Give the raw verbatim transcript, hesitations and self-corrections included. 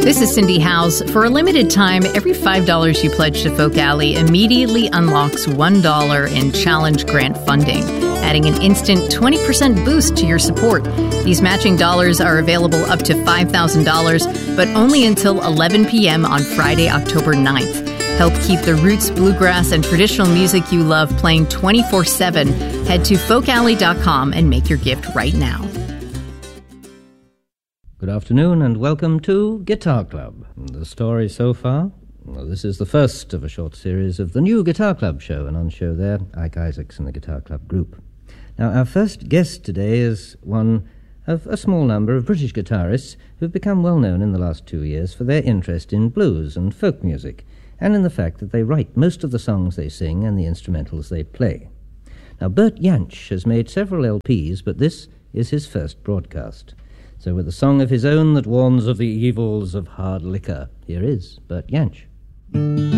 This is Cindy Howes. For a limited time, every five dollars you pledge to Folk Alley immediately unlocks one dollar in challenge grant funding, adding an instant twenty percent boost to your support. These matching dollars are available up to five thousand dollars, but only until eleven p.m. on Friday, October ninth. Help keep the roots, bluegrass, and traditional music you love playing twenty-four seven. Head to folk alley dot com and make your gift right now. Good afternoon and welcome to Guitar Club. The story so far? Well, this is the first of a short series of the new Guitar Club show, and on show there, Ike Isaacs and the Guitar Club group. Now, our first guest today is one of a small number of British guitarists who've become well known in the last two years for their interest in blues and folk music, and in the fact that they write most of the songs they sing and the instrumentals they play. Now, Bert Jansch has made several L Ps, but this is his first broadcast. So with a song of his own that warns of the evils of hard liquor, here is Bert Jansch.